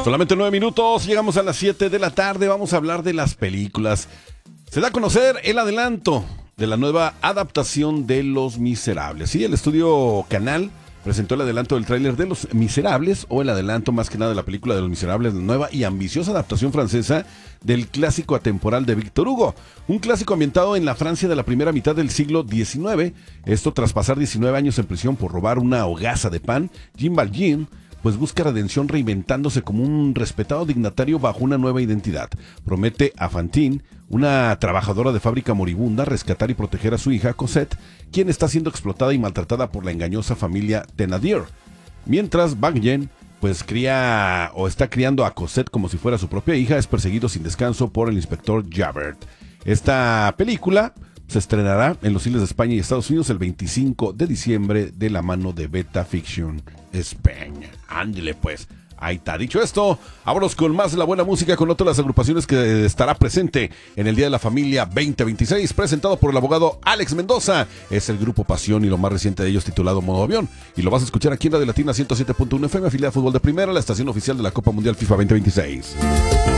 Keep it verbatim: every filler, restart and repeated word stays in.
Solamente nueve minutos, llegamos a las siete de la tarde, vamos a hablar de las películas. Se da a conocer el adelanto de la nueva adaptación de Los Miserables. Sí, el estudio Canal presentó el adelanto del tráiler de Los Miserables, o el adelanto más que nada de la película de Los Miserables, la nueva y ambiciosa adaptación francesa del clásico atemporal de Víctor Hugo. Un clásico ambientado en la Francia de la primera mitad del siglo diecinueve. Esto tras pasar diecinueve años en prisión por robar una hogaza de pan, Jean Valjean pues busca redención reinventándose como un respetado dignatario bajo una nueva identidad. Promete a Fantine, una trabajadora de fábrica moribunda, rescatar y proteger a su hija Cosette, quien está siendo explotada y maltratada por la engañosa familia Thénardier. Mientras Valjean pues cría o está criando a Cosette como si fuera su propia hija, es perseguido sin descanso por el inspector Javert. Esta película se estrenará en los cines de España y Estados Unidos el veinticinco de diciembre de la mano de Beta Fiction España. Ándale pues, ahí está. Dicho esto, vámonos con más de la buena música con otra de las agrupaciones que estará presente en el Día de la Familia veinte veintiséis, presentado por el abogado Alex Mendoza. Es el grupo Pasión y lo más reciente de ellos titulado Modo Avión. Y lo vas a escuchar aquí en Radio Latina ciento siete punto uno F M, afiliada de Fútbol de Primera, la estación oficial de la Copa Mundial FIFA veinte veintiséis.